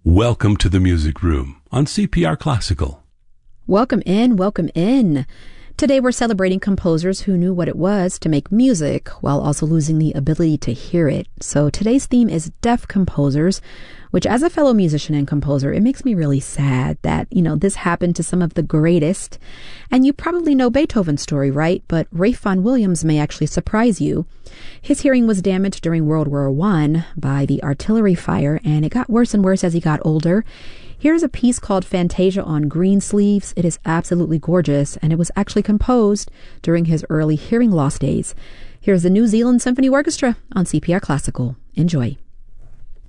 Welcome to the Music Room on CPR Classical. Welcome in, welcome in. Today we're celebrating composers who knew what it was to make music while also losing the ability to hear it. So today's theme is deaf composers, which as a fellow musician and composer, it makes me really sad that, this happened to some of the greatest. And you probably know Beethoven's story, right? But Ralph Vaughan Williams may actually surprise you. His hearing was damaged during World War I by the artillery fire, and it got worse and worse as he got older. Here's a piece called Fantasia on Greensleeves. It is absolutely gorgeous, and it was actually composed during his early hearing loss days. Here's the New Zealand Symphony Orchestra on CPR Classical. Enjoy.